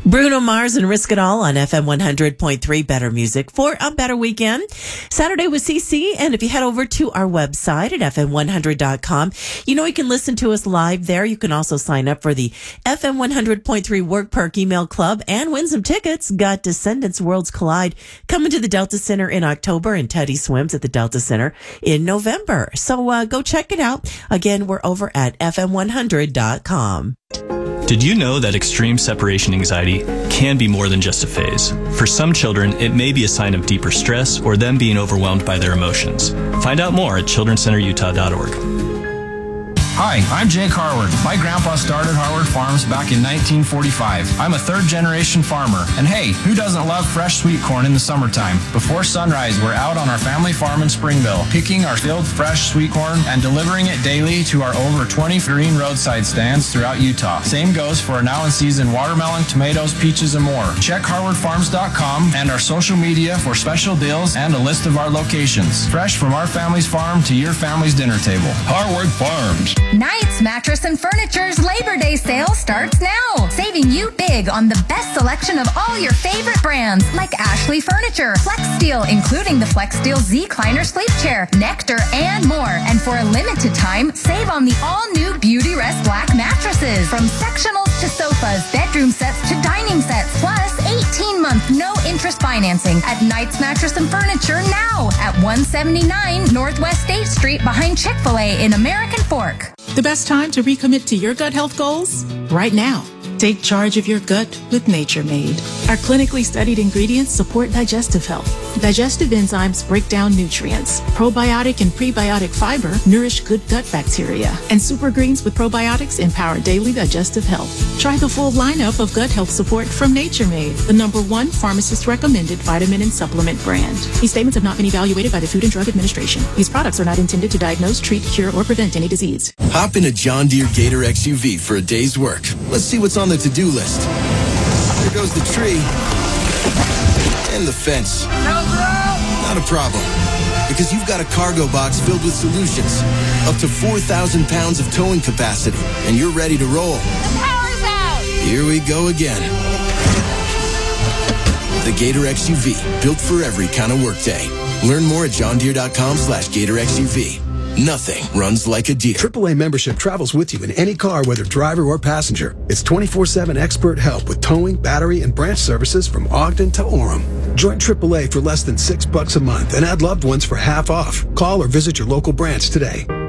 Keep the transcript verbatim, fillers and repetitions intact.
Bruno Mars and Risk It All on F M one hundred point three Better Music for a better weekend. Saturday with C C. And if you head over to our website at F M one hundred dot com, you know you can listen to us live there. You can also sign up for the F M one hundred point three Work Perk Email Club and win some tickets. Got Descendants Worlds Collide coming to the Delta Center in October and Teddy Swims at the Delta Center in November. So uh, go check it out. Again, we're over at F M one hundred dot com. Did you know that extreme separation anxiety can be more than just a phase? For some children, it may be a sign of deeper stress or them being overwhelmed by their emotions. Find out more at children's center utah dot org. Hi, I'm Jake Harward. My grandpa started Harward Farms back in nineteen forty-five. I'm a third-generation farmer. And hey, who doesn't love fresh sweet corn in the summertime? Before sunrise, we're out on our family farm in Springville, picking our filled fresh sweet corn and delivering it daily to our over twenty green roadside stands throughout Utah. Same goes for our now-in-season watermelon, tomatoes, peaches, and more. Check harward farms dot com and our social media for special deals and a list of our locations. Fresh from our family's farm to your family's dinner table. Harward Farms. Knights Mattress and Furniture's Labor Day sale starts now, saving you big on the best selection of all your favorite brands like Ashley Furniture, Flex Steel, including the Flex Steel Z-Cliner Sleep Chair, Nectar, and more. And for a limited time, save on the all-new Beauty Rest Black mattresses. From sectionals to sofas, bedroom sets to dining sets, plus eighteen month no-interest financing at Knights Mattress and Furniture now at one seventy-nine Northwest state Street behind Chick-fil-A in American Fork. The best time to recommit to your gut health goals? Right now. Take charge of your gut with Nature Made. Our clinically studied ingredients support digestive health. Digestive enzymes break down nutrients. Probiotic and prebiotic fiber nourish good gut bacteria. And super greens with probiotics empower daily digestive health. Try the full lineup of gut health support from Nature Made, the number one pharmacist-recommended vitamin and supplement brand. These statements have not been evaluated by the Food and Drug Administration. These products are not intended to diagnose, treat, cure, or prevent any disease. Hop in a John Deere Gator X U V for a day's work. Let's see what's on the to-do list. There goes the tree and the fence. Not a problem, because you've got a cargo box filled with solutions, up to four thousand pounds of towing capacity, and you're ready to roll. The power's out! Here we go again. The Gator X U V, built for every kind of workday. Learn more at john deere dot com slash gator x u v. Nothing runs like a Deere. triple A membership travels with you in any car, whether driver or passenger. It's twenty-four seven expert help with towing, battery, and branch services from Ogden to Orem. Join triple A for less than six bucks a month and add loved ones for half off. Call or visit your local branch today.